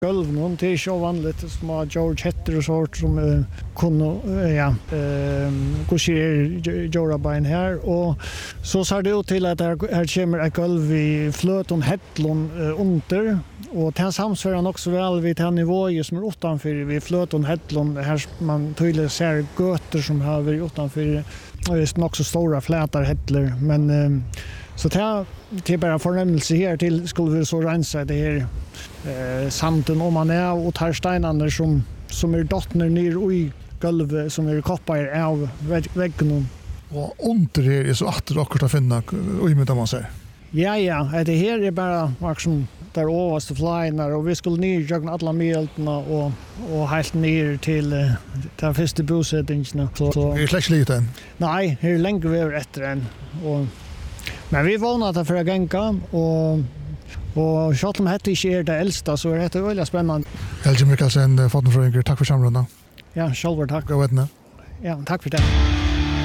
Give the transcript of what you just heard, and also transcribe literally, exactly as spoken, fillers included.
Gulv någon till så vanligt små George Hetter och sort som uh, kunde uh, ja eh Goshir Bein här och så ser det ut till att här, här kommer ett golv i flöton Hettlon uh, under och den samsvarar också väl vid den nivån som är utanför vid flöton Hettlon här man tydligt ser götter som har varit utanför och det är också stora flätar Hettler men uh, så det är bara förnämelse här till skulle vi så rensa det här eh, samten om man är och tar steinarna som, som är dottner ner i golvet som är koppar av väggen. Och under här är så attraktivt att finna och imita man säger. Ja, ja, det här är bara liksom där överste flynar och vi skulle ner genom alla mjölterna och, och helt ner till uh, den första bosättningen. Så, så. Det är släkt lite än? Nej, det är längre vi är efter än. Och men vi vånar det för att gänga och och själv om det inte är det äldsta så är det väldigt spännande. Helge Mikkelsen, Fottenfröinger, tack för samrundan. Ja, själv tack. God vettne. Ja, tack för det.